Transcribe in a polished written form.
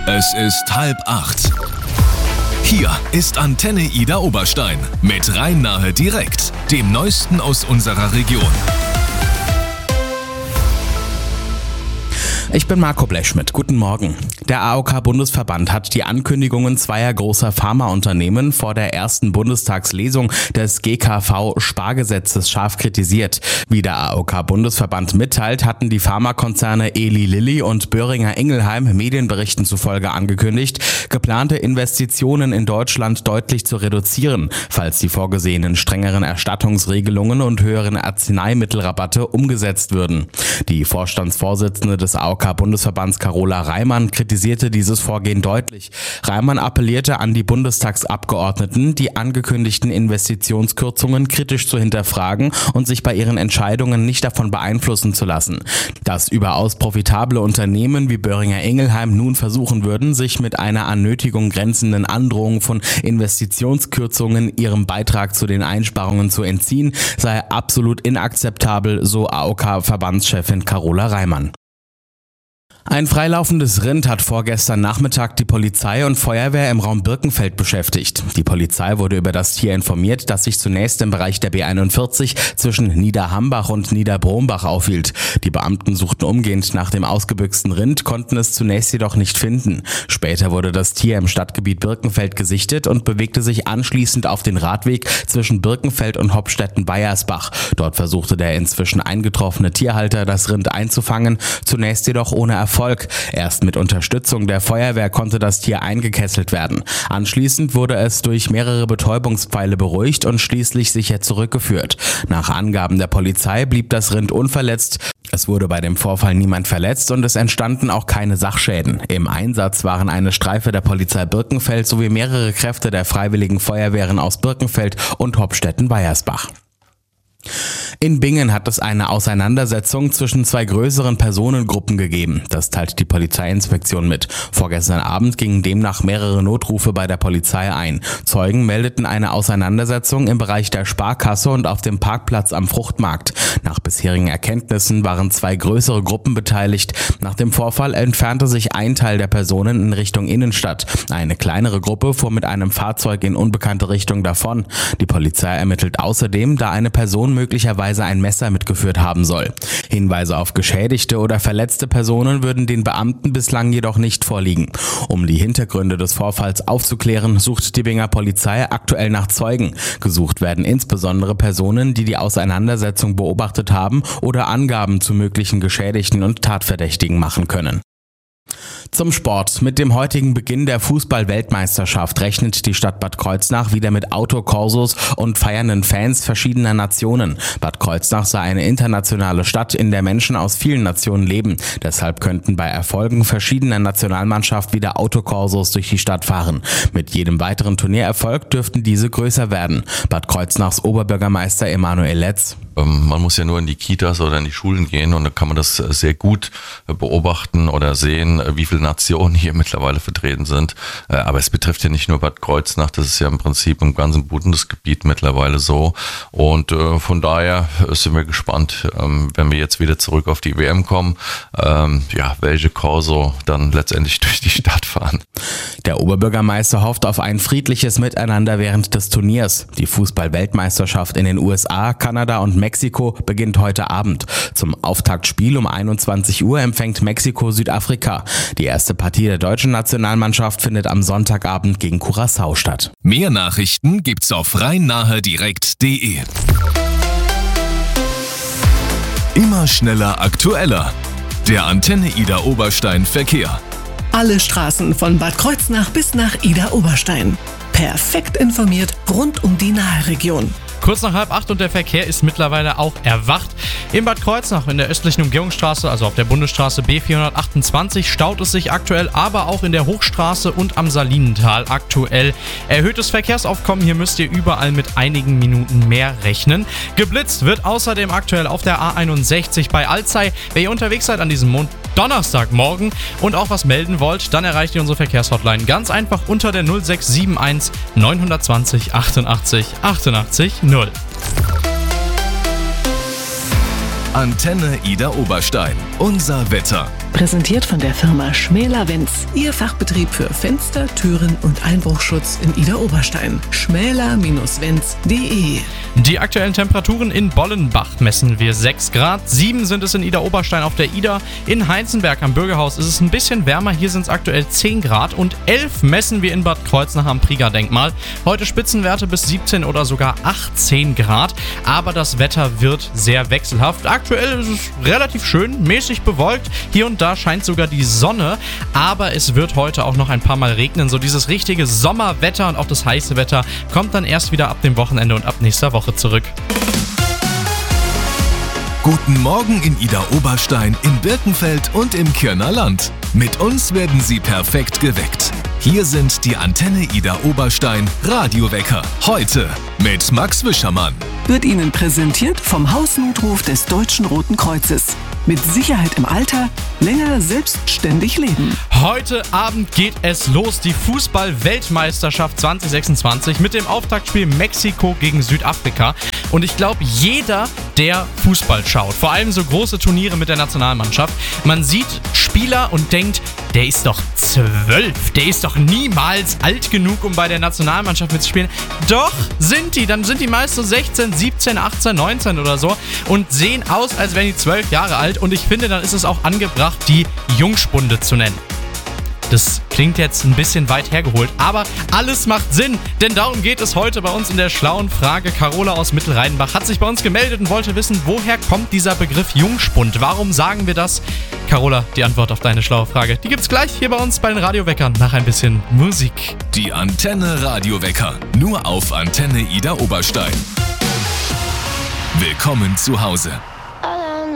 Es ist 7:30. Hier ist Antenne Ida Oberstein mit Rhein-Nahe direkt, dem Neuesten aus unserer Region. Ich bin Marco Blechschmidt. Guten Morgen. Der AOK-Bundesverband hat die Ankündigungen zweier großer Pharmaunternehmen vor der ersten Bundestagslesung des GKV-Spargesetzes scharf kritisiert. Wie der AOK-Bundesverband mitteilt, hatten die Pharmakonzerne Eli Lilly und Boehringer Ingelheim Medienberichten zufolge angekündigt, geplante Investitionen in Deutschland deutlich zu reduzieren, falls die vorgesehenen strengeren Erstattungsregelungen und höheren Arzneimittelrabatte umgesetzt würden. Die Vorstandsvorsitzende des AOK-Bundesverbands Carola Reimann kritisierte dieses Vorgehen deutlich. Reimann appellierte an die Bundestagsabgeordneten, die angekündigten Investitionskürzungen kritisch zu hinterfragen und sich bei ihren Entscheidungen nicht davon beeinflussen zu lassen. Dass überaus profitable Unternehmen wie Boehringer Ingelheim nun versuchen würden, sich mit einer an Nötigung grenzenden Androhung von Investitionskürzungen ihrem Beitrag zu den Einsparungen zu entziehen, sei absolut inakzeptabel, so AOK-Verbandschefin Carola Reimann. Ein freilaufendes Rind hat vorgestern Nachmittag die Polizei und Feuerwehr im Raum Birkenfeld beschäftigt. Die Polizei wurde über das Tier informiert, das sich zunächst im Bereich der B41 zwischen Niederhambach und Niederbrombach aufhielt. Die Beamten suchten umgehend nach dem ausgebüxten Rind, konnten es zunächst jedoch nicht finden. Später wurde das Tier im Stadtgebiet Birkenfeld gesichtet und bewegte sich anschließend auf den Radweg zwischen Birkenfeld und Hopstetten-Weiersbach. Dort versuchte der inzwischen eingetroffene Tierhalter, das Rind einzufangen, zunächst jedoch ohne Erfolg. Erst mit Unterstützung der Feuerwehr konnte das Tier eingekesselt werden. Anschließend wurde es durch mehrere Betäubungspfeile beruhigt und schließlich sicher zurückgeführt. Nach Angaben der Polizei blieb das Rind unverletzt. Es wurde bei dem Vorfall niemand verletzt und es entstanden auch keine Sachschäden. Im Einsatz waren eine Streife der Polizei Birkenfeld sowie mehrere Kräfte der Freiwilligen Feuerwehren aus Birkenfeld und Hopstetten-Weiersbach. In Bingen hat es eine Auseinandersetzung zwischen zwei größeren Personengruppen gegeben. Das teilt die Polizeiinspektion mit. Vorgestern Abend gingen demnach mehrere Notrufe bei der Polizei ein. Zeugen meldeten eine Auseinandersetzung im Bereich der Sparkasse und auf dem Parkplatz am Fruchtmarkt. Nach bisherigen Erkenntnissen waren zwei größere Gruppen beteiligt. Nach dem Vorfall entfernte sich ein Teil der Personen in Richtung Innenstadt. Eine kleinere Gruppe fuhr mit einem Fahrzeug in unbekannte Richtung davon. Die Polizei ermittelt außerdem, da eine Person möglicherweise ein Messer mitgeführt haben soll. Hinweise auf geschädigte oder verletzte Personen würden den Beamten bislang jedoch nicht vorliegen. Um die Hintergründe des Vorfalls aufzuklären, sucht die Binger Polizei aktuell nach Zeugen. Gesucht werden insbesondere Personen, die die Auseinandersetzung beobachtet haben oder Angaben zu möglichen Geschädigten und Tatverdächtigen machen können. Zum Sport. Mit dem heutigen Beginn der Fußball-Weltmeisterschaft rechnet die Stadt Bad Kreuznach wieder mit Autokorsos und feiernden Fans verschiedener Nationen. Bad Kreuznach sei eine internationale Stadt, in der Menschen aus vielen Nationen leben. Deshalb könnten bei Erfolgen verschiedener Nationalmannschaft wieder Autokorsos durch die Stadt fahren. Mit jedem weiteren Turniererfolg dürften diese größer werden. Bad Kreuznachs Oberbürgermeister Emanuel Letz. Man muss ja nur in die Kitas oder in die Schulen gehen und da kann man das sehr gut beobachten oder sehen, wie viele Nationen hier mittlerweile vertreten sind. Aber es betrifft ja nicht nur Bad Kreuznach, das ist ja im Prinzip im ganzen Bundesgebiet mittlerweile so. Und von daher sind wir gespannt, wenn wir jetzt wieder zurück auf die WM kommen, welche Corso dann letztendlich durch die Stadt fahren. Der Oberbürgermeister hofft auf ein friedliches Miteinander während des Turniers. Die Fußball-Weltmeisterschaft in den USA, Kanada und Mexiko beginnt heute Abend. Zum Auftaktspiel um 21 Uhr empfängt Mexiko Südafrika. Die erste Partie der deutschen Nationalmannschaft findet am Sonntagabend gegen Curaçao statt. Mehr Nachrichten gibt's auf rhein-nahe-direkt.de. Immer schneller, aktueller. Der Antenne Ida Oberstein Verkehr. Alle Straßen von Bad Kreuznach bis nach Ida Oberstein. Perfekt informiert rund um die Naheregion. Kurz nach 7:30 und der Verkehr ist mittlerweile auch erwacht. In Bad Kreuznach in der östlichen Umgehungsstraße, also auf der Bundesstraße B428, staut es sich aktuell, aber auch in der Hochstraße und am Salinental aktuell. Erhöhtes Verkehrsaufkommen, hier müsst ihr überall mit einigen Minuten mehr rechnen. Geblitzt wird außerdem aktuell auf der A61 bei Alzey. Wer ihr unterwegs seid an diesem Donnerstagmorgen und auch was melden wollt, dann erreicht ihr unsere Verkehrshotline ganz einfach unter der 0671 920 88 88 0. Antenne Ida Oberstein. Unser Wetter. Präsentiert von der Firma Schmäler-Wenz. Ihr Fachbetrieb für Fenster, Türen und Einbruchschutz in Idar-Oberstein. schmäler-wenz.de. Die aktuellen Temperaturen in Bollenbach messen wir 6 Grad. 7 sind es in Idar-Oberstein auf der Idar. In Heinzenberg am Bürgerhaus ist es ein bisschen wärmer. Hier sind es aktuell 10 Grad. Und 11 messen wir in Bad Kreuznach am Prieger-Denkmal. Heute Spitzenwerte bis 17 oder sogar 18 Grad. Aber das Wetter wird sehr wechselhaft. Aktuell ist es relativ schön, mäßig bewölkt. Hier und da scheint sogar die Sonne. Aber es wird heute auch noch ein paar Mal regnen. So dieses richtige Sommerwetter und auch das heiße Wetter kommt dann erst wieder ab dem Wochenende und ab nächster Woche zurück. Guten Morgen in Idar-Oberstein, in Birkenfeld und im Kirner Land. Mit uns werden Sie perfekt geweckt. Hier sind die Antenne Idar-Oberstein Radiowecker. Heute mit Max Wischermann. Wird Ihnen präsentiert vom Hausnotruf des Deutschen Roten Kreuzes. Mit Sicherheit im Alter, länger selbstständig leben. Heute Abend geht es los, die Fußball-Weltmeisterschaft 2026 mit dem Auftaktspiel Mexiko gegen Südafrika. Und ich glaube, jeder, der Fußball schaut, vor allem so große Turniere mit der Nationalmannschaft, man sieht Spieler und denkt, der ist doch 12, der ist doch niemals alt genug, um bei der Nationalmannschaft mitzuspielen. Doch, sind die. Dann sind die meist so 16, 17, 18, 19 oder so und sehen aus, als wären die 12 Jahre alt. Und ich finde, dann ist es auch angebracht, die Jungspunde zu nennen. Das klingt jetzt ein bisschen weit hergeholt, aber alles macht Sinn, denn darum geht es heute bei uns in der schlauen Frage. Carola aus Mittelrheinbach hat sich bei uns gemeldet und wollte wissen, woher kommt dieser Begriff Jungspund? Warum sagen wir das? Carola, die Antwort auf deine schlaue Frage, die gibt's gleich hier bei uns bei den Radioweckern nach ein bisschen Musik. Die Antenne Radiowecker, nur auf Antenne Idar-Oberstein. Willkommen zu Hause.